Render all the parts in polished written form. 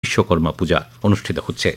বিশ্বকর্মা পূজা অনুষ্ঠিত হচ্ছে।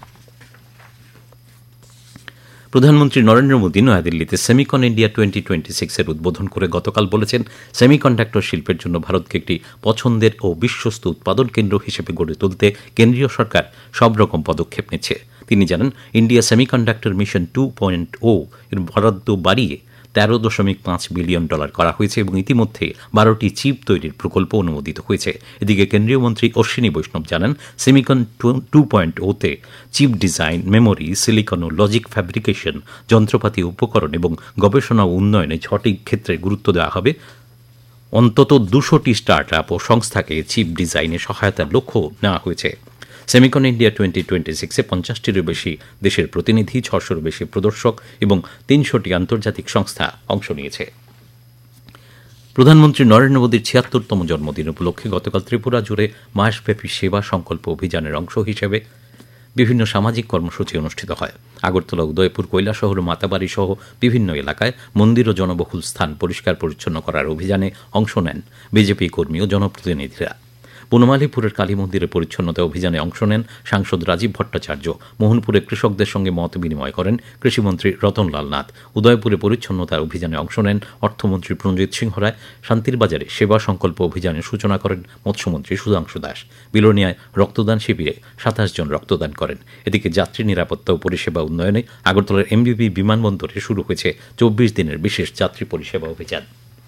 প্রধানমন্ত্রী নরেন্দ্র মোদী নয়াদিল্লিতে সেমিকন ইন্ডিয়া 2026 উদ্বোধন করে গতকাল বলেছেন, সেমিকন্ডাক্টর শিল্পের জন্য ভারতকে একটি পছন্দের ও বিশ্বস্ত উৎপাদন কেন্দ্র হিসেবে গড়ে তুলতে কেন্দ্রীয় সরকার সব রকম পদক্ষেপ নিচ্ছে। তিনি জানান, ইন্ডিয়া সেমিকন্ডাক্টর মিশন 2.0 এর বরাদ্দ বাড়িয়ে $13.5 বিলিয়ন করা হয়েছে এবং ইতিমধ্যে 12টি চিপ তৈরির প্রকল্প অনুমোদিত হয়েছে। এদিকে কেন্দ্রীয় মন্ত্রী অশ্বিনী বৈষ্ণব জানান, Semicon 2.0-তে chip design, memory, silicon ও লজিক ফ্যাব্রিকেশন, যন্ত্রপাতি, উপকরণ এবং গবেষণা ও উন্নয়নে 6টি ক্ষেত্রে গুরুত্ব দেওয়া হবে। অন্তত 200টি স্টার্ট আপ ও সংস্থাকে চিপ ডিজাইনে সহায়তার লক্ষ্য নেওয়া হয়েছে। সেমিকন ইন্ডিয়া 2026-এ 50টিরও বেশি দেশের প্রতিনিধি, 600-র বেশি প্রদর্শক এবং 300টি আন্তর্জাতিক সংস্থা অংশ নিয়েছে। প্রধানমন্ত্রী নরেন্দ্র মোদীর 76তম জন্মদিন উপলক্ষে গতকাল ত্রিপুরা জুড়ে মাসব্যাপী সেবা সংকল্প অভিযানের অংশ হিসেবে বিভিন্ন সামাজিক কর্মসূচি অনুষ্ঠিত হয়। আগরতলা, উদয়পুর, কৈলাসহর, মাতাবাড়ি সহ বিভিন্ন এলাকায় মন্দির ও জনবহুল স্থান পরিষ্কার পরিচ্ছন্ন করার অভিযানে অংশ নেন বিজেপি কর্মী ও জনপ্রতিনিধিরা। বনমালীপুরের কালী মন্দিরের পরিচ্ছন্নতা অভিযানে অংশ নেন সাংসদ রাজীব ভট্টাচার্য। মোহনপুরে কৃষকদের সঙ্গে মত বিনিময় করেন কৃষিমন্ত্রী রতনলাল নাথ। উদয়পুরে পরিচ্ছন্নতার অভিযানে অংশ নেন অর্থমন্ত্রী প্রণজিৎ সিংহ রায়। শান্তির বাজারে সেবা সংকল্প অভিযানের সূচনা করেন মৎস্যমন্ত্রী সুধাংশু দাস। বিলোনিয়ায় রক্তদান শিবিরে 27 জন রক্তদান করেন। এদিকে যাত্রী নিরাপত্তা ও পরিষেবা উন্নয়নে আগরতলার এমবিবি বিমানবন্দরে শুরু হয়েছে 24 দিনের বিশেষ যাত্রী পরিষেবা অভিযান।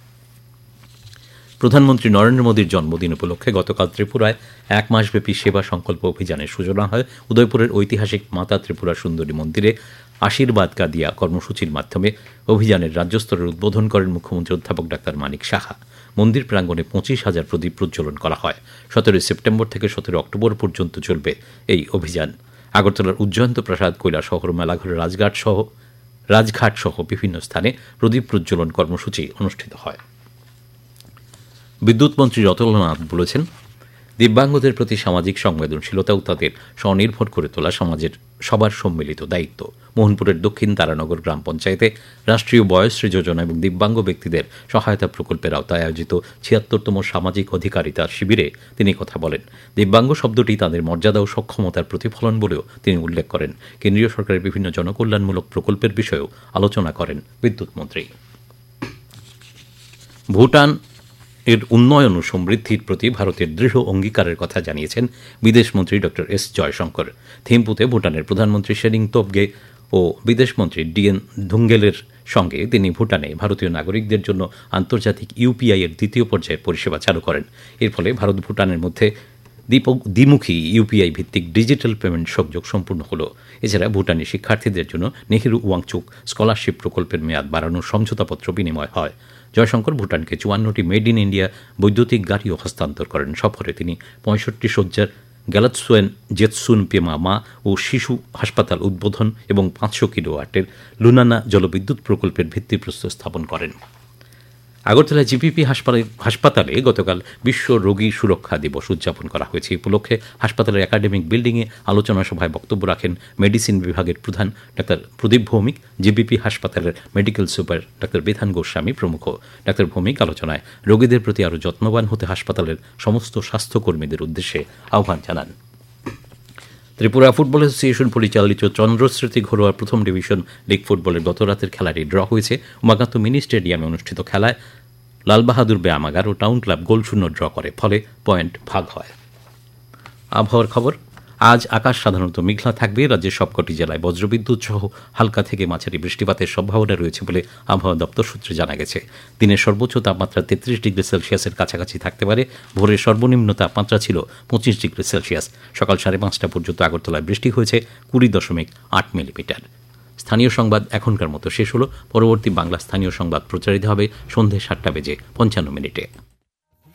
প্রধানমন্ত্রী নরেন্দ্র মোদীর জন্মদিন উপলক্ষে গতকাল ত্রিপুরায় 1 মাসব্যাপী সেবা সংকল্প অভিযানের সূচনা হয়। উদয়পুরের ঐতিহাসিক মাতা ত্রিপুরা সুন্দরী মন্দিরে আশীর্বাদ কাদিয়া কর্মসূচির মাধ্যমে অভিযানের রাজ্যস্তরের উদ্বোধন করেন মুখ্যমন্ত্রী অধ্যাপক ডাক্তার মানিক সাহা। মন্দির প্রাঙ্গণে 25,000 প্রদীপ প্রজ্বলন করা হয়। 17 সেপ্টেম্বর থেকে 17 অক্টোবর পর্যন্ত চলবে এই অভিযান। আগরতলার উজ্জয়ন্ত প্রাসাদ, কৈলাসহর, মেলাঘরের রাজঘাট সহ বিভিন্ন স্থানে প্রদীপ প্রজ্বলন কর্মসূচি অনুষ্ঠিত হয়। বিদ্যুৎ মন্ত্রী রতনলাল নাথ বলেছেন, দিব্যাঙ্গদের প্রতি সামাজিক সংবেদনশীলতা ও তাদের স্বনির্ভর করে তোলা সমাজের সবার সম্মিলিত দায়িত্ব। মোহনপুরের দক্ষিণ তারানগর গ্রাম পঞ্চায়েতে রাষ্ট্রীয় বয়শ্রী যোজনা এবং দিব্যাঙ্গ ব্যক্তিদের সহায়তা প্রকল্পের আওতায় আয়োজিত 76তম সামাজিক অধিকারিতা শিবিরে তিনি কথা বলেন। দিব্যাঙ্গ শব্দটি তাদের মর্যাদা ও সক্ষমতার প্রতিফলন বলেও তিনি উল্লেখ করেন। কেন্দ্রীয় সরকারের বিভিন্ন জনকল্যাণমূলক প্রকল্পের বিষয়েও আলোচনা করেন বিদ্যুৎ মন্ত্রী। ভুটান এর উন্নয়ন ও সমৃদ্ধির প্রতি ভারতের দৃঢ় অঙ্গীকারের কথা জানিয়েছেন বিদেশমন্ত্রী ড এস জয়শঙ্কর। থিম্পুতে ভুটানের প্রধানমন্ত্রী শেরিং তোবগে ও বিদেশমন্ত্রী ডিএন ধুঙ্গেলের সঙ্গে তিনি ভুটানে ভারতীয় নাগরিকদের জন্য আন্তর্জাতিক ইউপিআই এর দ্বিতীয় পর্যায়ের পরিষেবা চালু করেন। এর ফলে ভারত ভুটানের মধ্যে দ্বিমুখী ইউপিআই ভিত্তিক ডিজিটাল পেমেন্ট সংযোগ সম্পূর্ণ হল। এছাড়া ভুটানি শিক্ষার্থীদের জন্য নেহেরু ওয়াংচুক স্কলারশিপ প্রকল্পের মেয়াদ বাড়ানোর সমঝোতাপত্র বিনিময় হয়। জয়শঙ্কর ভুটানকে 54টি মেড ইন ইন্ডিয়া বৈদ্যুতিক গাড়িও হস্তান্তর করেন। সফরে তিনি 65 সজ্জার গ্যালাতসোয়েন জেতসুন পেমা মা ও শিশু হাসপাতাল উদ্বোধন এবং 500 কিলোওয়াটের লুনানা জলবিদ্যুৎ প্রকল্পের ভিত্তিপ্রস্তর স্থাপন করেন। আগরতলা জিপিপি হাসপাতালে গতকাল বিশ্ব রোগী সুরক্ষা দিবস উদযাপন করা হয়েছে। এই উপলক্ষে হাসপাতালের একাডেমিক বিল্ডিংয়ে আলোচনা সভায় বক্তব্য রাখেন মেডিসিন বিভাগের প্রধান ডাক্তার প্রদীপ ভৌমিক, জিপিপি হাসপাতালের মেডিকেল সুপার ডাক্তার বিধান গোস্বামী প্রমুখ। ডাক্তার ভৌমিক আলোচনায় রোগীদের প্রতি আরও যত্নবান হতে হাসপাতালের সমস্ত স্বাস্থ্যকর্মীদের উদ্দেশ্যে আহ্বান জানান। ত্রিপুরা ফুটবল অ্যাসোসিয়েশন পরিচালিত চন্দ্রস্মৃতি ঘরোয়া প্রথম ডিভিশন লিগ ফুটবলের গতরাতের খেলাটি ড্র হয়েছে। উমাকান্ত মিনি স্টেডিয়ামে অনুষ্ঠিত খেলায় লালবাহাদুর ব্যায়ামাগার ও টাউন ক্লাব গোলশূন্য ড্র করে, ফলে পয়েন্ট ভাগ হয়। আবহাওয়ার খবর। আজ আকাশ সাধারণত মেঘলা থাকবে। রাজ্যের সবকটি জেলায় বজ্রবিদ্যুৎ সহ হালকা থেকে মাঝারি বৃষ্টিপাতের সম্ভাবনা রয়েছে বলে আবহাওয়া দপ্তর সূত্রে জানা গেছে। দিনের সর্বোচ্চ তাপমাত্রা 33 ডিগ্রি সেলসিয়াসের কাছাকাছি থাকতে পারে। ভোরের সর্বনিম্ন তাপমাত্রা ছিল 25 ডিগ্রি সেলসিয়াস। সকাল 5:30 পর্যন্ত আগরতলায় বৃষ্টি হয়েছে 20.8 মিলিমিটার। স্থানীয় সংবাদ এখনকার মতো শেষ হলো। পরবর্তী বাংলা স্থানীয় সংবাদ প্রচারিত হবে সন্ধ্যে 7:55 মিনিটে।